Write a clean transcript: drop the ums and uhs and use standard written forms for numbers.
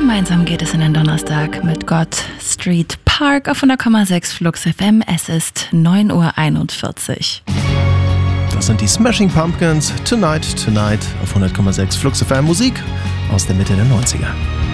Gemeinsam geht es in den Donnerstag mit God Street Park auf 100,6 Flux FM. Es ist 9:41 Uhr. Das sind die Smashing Pumpkins, Tonight auf 100,6 Flux FM. Musik aus der Mitte der 90er.